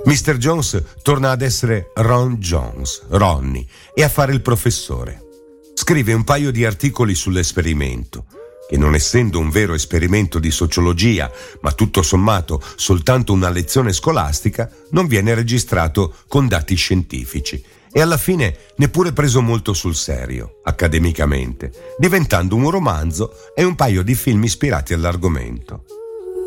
Mr. Jones torna ad essere Ron Jones, Ronnie, e a fare il professore. Scrive un paio di articoli sull'esperimento, che non essendo un vero esperimento di sociologia, ma tutto sommato soltanto una lezione scolastica, non viene registrato con dati scientifici e alla fine neppure preso molto sul serio, accademicamente, diventando un romanzo e un paio di film ispirati all'argomento.